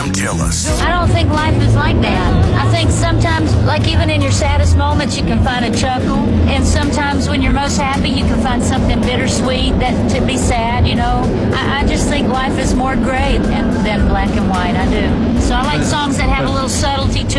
Pam Tillis. I don't think life is like that. I think sometimes, like even in your saddest moments, you can find a chuckle. And sometimes when you're most happy, you can find something bittersweet that to be sad, you know. I just think life is more gray than black and white. I do. So I like songs that have a little subtlety to